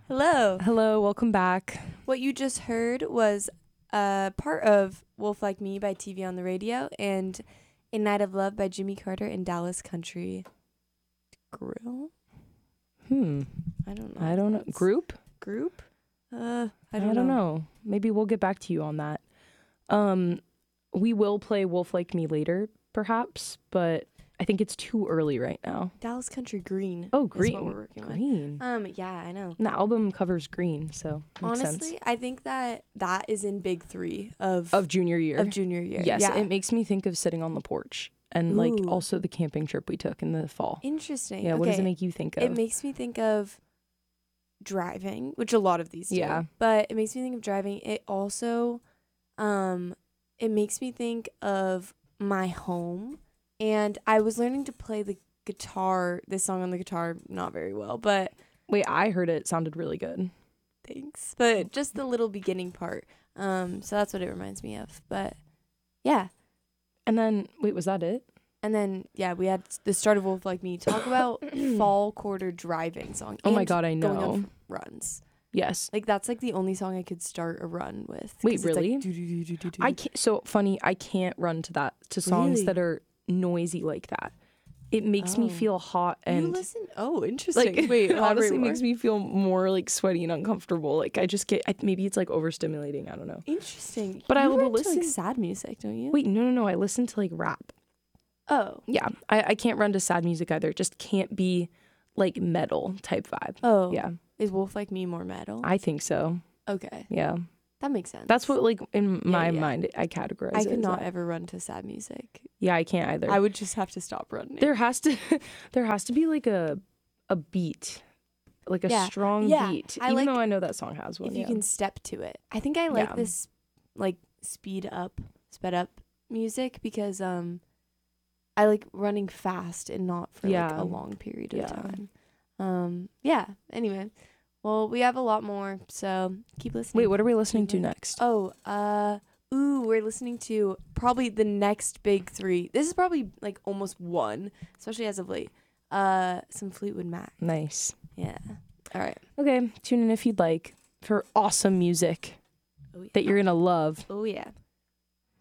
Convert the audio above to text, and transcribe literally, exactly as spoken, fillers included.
Hello. Hello, welcome back. What you just heard was a part of Wolf Like Me by T V on the Radio and A Night of Love by Jimmy Carter and Dallas Country Grill. Hmm. I don't know. I don't know. Group? Group? Uh, I don't, I don't know. Maybe we'll get back to you on that. Um, we will play Wolf Like Me later, perhaps, but I think it's too early right now. Dallas Country Green. Oh, Is green. what we're working green. with. Um, yeah, I know. And the album covers green, so makes Honestly, sense. I think that that is in big three of Of junior year. of junior year. Yes, yeah. it makes me think of sitting on the porch and like Ooh. also the camping trip we took in the fall. Interesting. Yeah, okay. what does it make you think of? It makes me think of driving, which a lot of these do. Yeah. But it makes me think of driving. It also, um, it makes me think of my home. And I was learning to play the guitar, this song on the guitar, not very well, but Wait, I heard it sounded really good. thanks. But just the little beginning part. Um, so that's what it reminds me of. But yeah. And then, wait, was that it? And then, yeah, we had the start of Wolf Like Me. Talk about fall quarter driving song. Oh my and God, I going know. on runs. Yes. Like, that's, like, the only song I could start a run with. Wait, 'cause it's really? Like, do-do-do-do-do-do. I can't. So funny. I can't run to that to songs Really? that are noisy like that. It makes me Oh. feel hot You and listen? Oh, interesting. like Wait, it honestly elaborate makes more. me feel more like sweaty and uncomfortable. Like I just get. I, maybe it's like overstimulating. I don't know. Interesting. But you I will run to, listen- like, sad music, don't you? Wait, no, no, no. I listen to like rap. Oh. Yeah, I, I can't run to sad music either. It just can't be like metal type vibe. Oh. Yeah, Is Wolf Like Me more metal? I think so. okay. Yeah, That makes sense. that's what like in my yeah. mind I categorize. I it could as not that. ever run to sad music. Yeah, I can't either. I would just have to stop running. There has to there has to be like a a beat. Like a Yeah. strong Yeah. beat. I Even like- though I know that song has one. if you yeah. can step to it. I think I like Yeah. this like speed up, sped up music because um I like running fast and not for like Yeah. a long period of Yeah. time. Um yeah, anyway. Well, we have a lot more, so keep listening. Wait, what are we listening to Mhm. next? Oh, uh ooh, we're listening to probably the next big three. This is probably like almost one, especially as of late. Uh some Fleetwood Mac. Nice. Yeah. All right. Okay, tune in if you'd like for awesome music Oh yeah. that you're gonna love. Oh yeah.